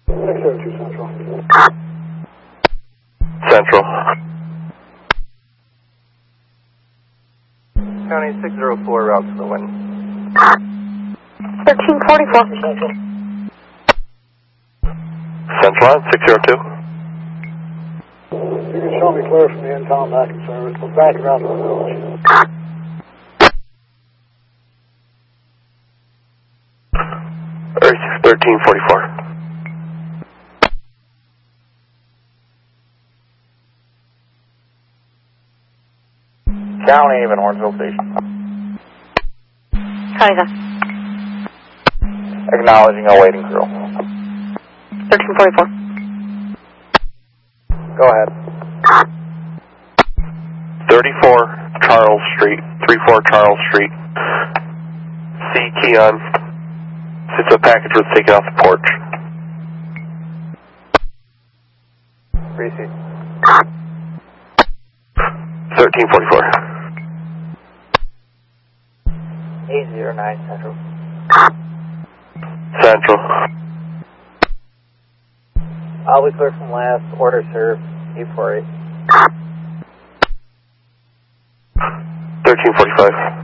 602 Central. Central. County 604, route to the wind. 1344. Central. Central on 602. You can show me clear from the in-town backing service, but back around to the village. Earth 1344. County, even Hornsville Station. Copy that. Acknowledging awaiting crew. 1344. Go ahead. 34 Charles Street. 34 Charles Street. C. Keon. It's a package was taken off the porch. Receive. 1344. 809 Central. Central. I'll be clear from last. Order served. 848. 1345.